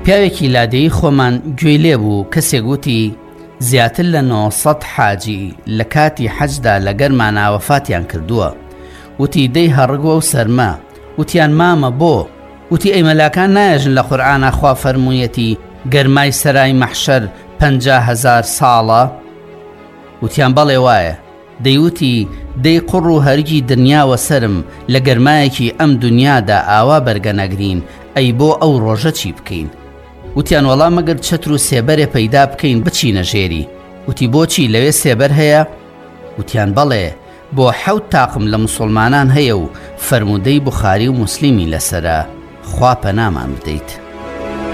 پیاوێکی لادەیی خۆمان گوێی لێ بوو کەسێک گوتی زیاتر لە 900 حاجی لە کاتی حەجدا لەگەرمانە وەفاتیان کردووە. وتی دەی هەڕگووە و سەرما. وتیان مامە بۆ؟ وتی ئەی مەلاکان نایەژن لە قورئانە خوا فەرموویەتی گەرمای سەرای مەحشەر 50,000 ساڵە؟ وتیان بەڵێ وایە. دەیوتی دەی قوڕ و هەرگی دنیاوە سرم لە گەرمایەکی ئەم دنیادا ئاوا بەرگەنەگرین ئەی بۆ ئەو ڕۆژە چی بکەین؟ وتیان وەڵام مەگەر چەتر و سێبەرێ پەیدا بکەین بچینە ژێری. وتی بۆچی لەوێ سێبەر هەیە؟ وتیان بەڵێ بۆ 7 تاقم لە مسلمانان هەیە و فەرموودەی بوخاری و موسلیمی لەسەرە، خوا پەنامان بدەیت.